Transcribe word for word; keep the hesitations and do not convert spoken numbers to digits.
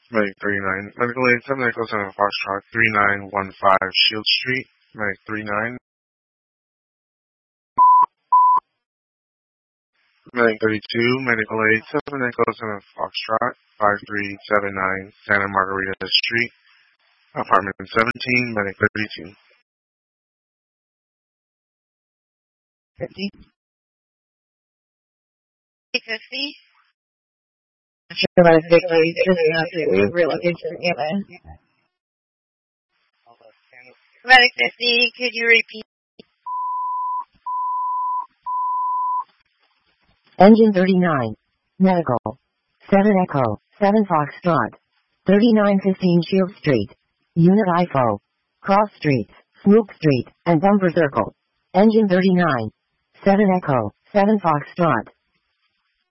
Medic thirty-nine. Medical aid seven Echo seven Foxtrot three nine one five Shield Street. Medic thirty-nine. Medic thirty-two. Medical aid seven Echo seven Foxtrot five three seven nine Santa Margarita Street. Apartment seventeen. Medic thirty-two. fifty. fifty. Medic victory. We relocation. Medic fifty, could you repeat? Engine thirty-nine. Medical. seven Echo, seven Foxtrot. thirty-nine fifteen Shield Street. Unit I F O. Cross Streets, Smoke Street, and Bumper Circle. Engine thirty-nine. seven Echo, seven Foxtrot.